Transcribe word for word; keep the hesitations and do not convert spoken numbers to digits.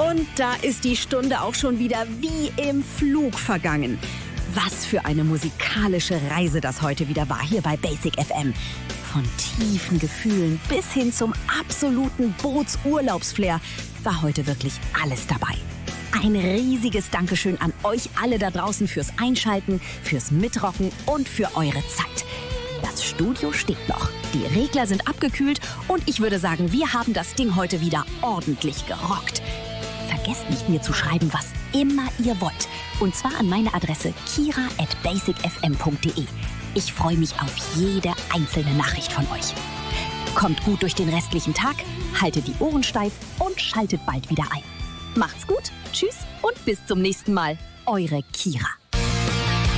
Und da ist die Stunde auch schon wieder wie im Flug vergangen. Was für eine musikalische Reise das heute wieder war hier bei Basic F M. Von tiefen Gefühlen bis hin zum absoluten Bootsurlaubsflair war heute wirklich alles dabei. Ein riesiges Dankeschön an euch alle da draußen fürs Einschalten, fürs Mitrocken und für eure Zeit. Das Studio steht noch, die Regler sind abgekühlt und ich würde sagen, wir haben das Ding heute wieder ordentlich gerockt. Vergesst nicht, mir zu schreiben, was immer ihr wollt. Und zwar an meine Adresse kira at basic f m punkt de. Ich freue mich auf jede einzelne Nachricht von euch. Kommt gut durch den restlichen Tag, haltet die Ohren steif und schaltet bald wieder ein. Macht's gut, tschüss und bis zum nächsten Mal. Eure Kira.